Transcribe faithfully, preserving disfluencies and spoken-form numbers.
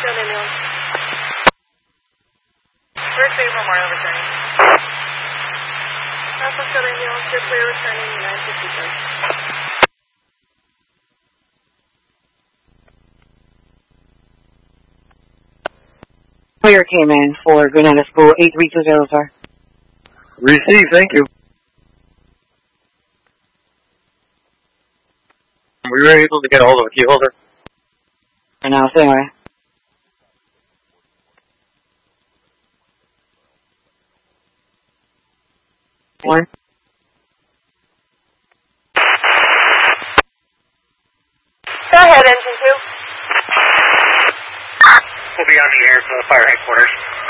Southwestern ambulance. First Bay Memorial returning. Southwestern ambulance, you're clear returning nine fifty-three. Clear came in for Grenada School, eight three two zero, sir. Receive, thank you. We were able to get a hold of a key holder. And now, so anyway. One. Go ahead, engine two. We'll be on the air for the fire headquarters.